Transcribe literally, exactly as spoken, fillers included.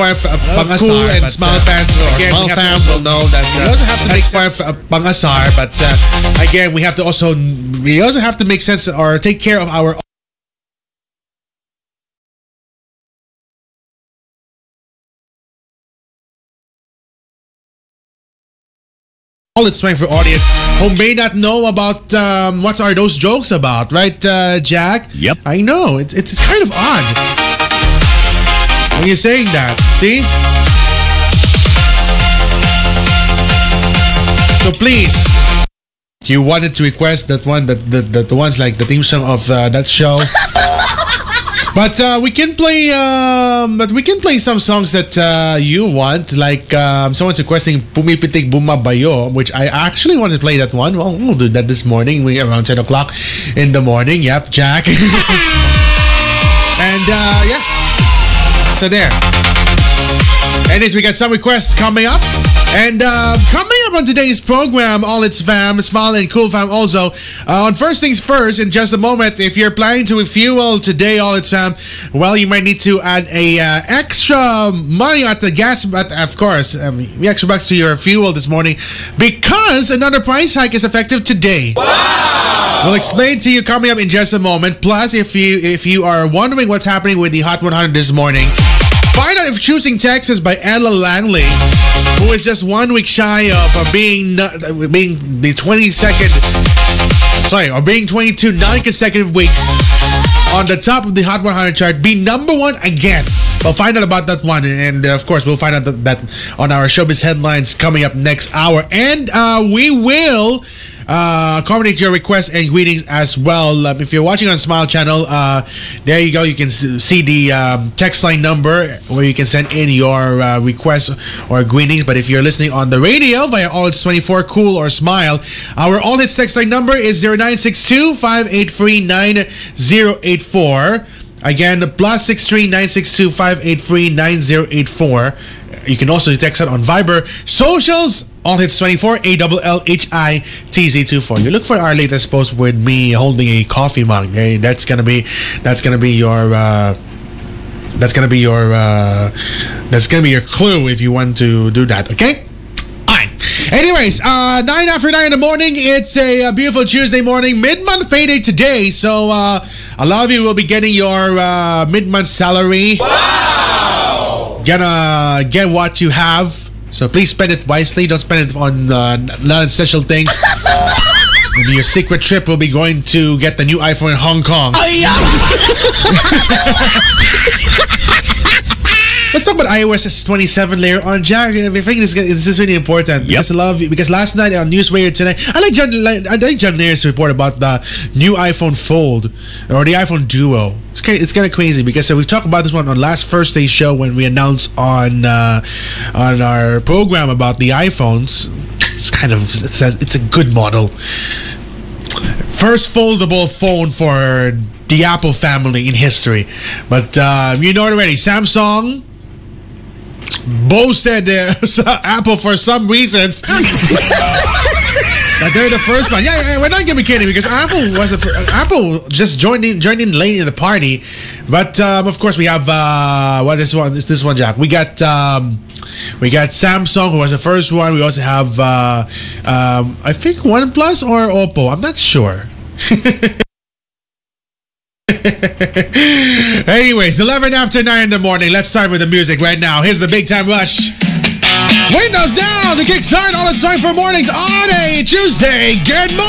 part of uh, Pangasar. Cool and but, Smile uh, fans will, again, Smile we have to fans also- will know that we uh, also have to make that's sense part of uh, Pangasar, but uh, again, we have to also we also have to make sense or take care of our all its strength for audience who may not know about um, what are those jokes about, right, uh, Jack? Yep. I know it's it's kind of odd when you're saying that. See. So please, you wanted to request that one, that the, the, the ones like the theme song of uh, that show. But uh, we can play, um, but we can play some songs that uh, you want. Like um, someone's requesting "Pumipitik Bumabayo," which I actually want to play that one. Well, we'll do that this morning. We around ten o'clock in the morning. Yep, Jack. And uh, yeah, so there. Anyways, we got some requests coming up. And uh, coming up on today's program, All It's Fam, Smile and Cool Fam also. Uh, on first things first, in just a moment, if you're planning to refuel today, All It's Fam, well, you might need to add a uh, extra money at the gas, but of course, um, the extra bucks to your fuel this morning because another price hike is effective today. Wow! We'll explain to you coming up in just a moment. Plus, if you if you are wondering what's happening with the Hot one hundred this morning, find out if Choosing Texas by Ella Langley, who is just one week shy of uh, being uh, being the twenty-second, sorry, or being twenty-two non-consecutive weeks on the top of the Hot one hundred chart, be number one again. We'll find out about that one, and uh, of course, we'll find out that, that on our Showbiz Headlines coming up next hour, and uh, we will uh, accommodate your requests and greetings as well. Um, if you're watching on Smile Channel, uh, there you go. You can see the um, text line number where you can send in your uh, requests or greetings. But if you're listening on the radio via All Hits twenty-four, Cool or Smile, our All Hits text line number is zero nine six two, five eight three, nine zero eight four. Again, plus six three nine six two five eight three nine zero eight four. You can also text it on Viber. Socials, All Hits twenty-four, A L L H I T Z twenty-four. You look for our latest post with me holding a coffee mug. Hey, that's gonna be that's gonna be your uh, that's gonna be your uh, that's gonna be your clue if you want to do that. Okay. Anyways, uh, nine after nine in the morning. It's a, a beautiful Tuesday morning, mid-month payday today. So uh, a lot of you will be getting your uh, mid-month salary. Wow! Gonna get what you have. So please spend it wisely. Don't spend it on uh, non-essential things. Maybe your secret trip will be going to get the new iPhone in Hong Kong. Oh yeah. Let's talk about iOS twenty-seven later on, Jack. I think this, this is really important because Yep. I love because last night on Newswire tonight, I like John. I like John Lear's report about the new iPhone Fold or the iPhone Duo. It's kind of, it's kind of crazy because uh, we talked about this one on last Thursday's show when we announced on uh, on our program about the iPhones. It's kind of it says it's a good model. First foldable phone for the Apple family in history, but uh, you know it already. Samsung. Bo said uh, Apple for some reasons that they're the first one. Yeah, yeah, we're not gonna be kidding because Apple was a, Apple just joined in joined in late in the party. But um, of course we have uh, what is one? Is this one, Jack? We got um, we got Samsung who was the first one. We also have uh, um, I think OnePlus or Oppo. I'm not sure. Anyways, eleven after nine in the morning. Let's start with the music right now. Here's the Big Time Rush. Windows down to kickstart all its time for mornings on a Tuesday. Good morning.